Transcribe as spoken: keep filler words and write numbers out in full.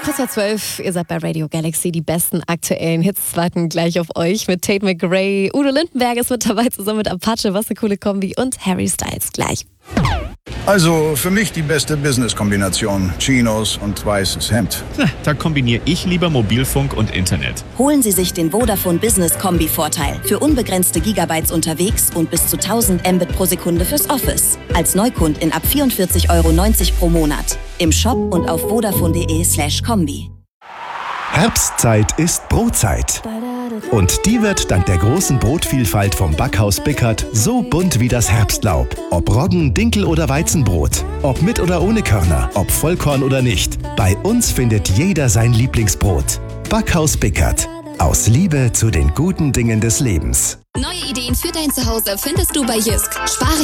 Kurz vor zwölf, ihr seid bei Radio Galaxy. Die besten aktuellen Hits warten gleich auf euch mit Tate McRae. Udo Lindenberg ist mit dabei, zusammen mit Apache, was eine coole Kombi, und Harry Styles gleich. Also für mich die beste Business-Kombination. Chinos und weißes Hemd. Da kombiniere ich lieber Mobilfunk und Internet. Holen Sie sich den Vodafone Business Kombi-Vorteil. Für unbegrenzte Gigabytes unterwegs und bis zu tausend Mbit pro Sekunde fürs Office. Als Neukundin ab vierundvierzig Euro neunzig pro Monat. Im Shop und auf vodafone.de slash Kombi. Herbstzeit ist Brotzeit. Und die wird dank der großen Brotvielfalt vom Backhaus Bickert so bunt wie das Herbstlaub. Ob Roggen, Dinkel oder Weizenbrot. Ob mit oder ohne Körner. Ob Vollkorn oder nicht. Bei uns findet jeder sein Lieblingsbrot. Backhaus Bickert. Aus Liebe zu den guten Dingen des Lebens. Neue Ideen für dein Zuhause findest du bei Jysk. Spare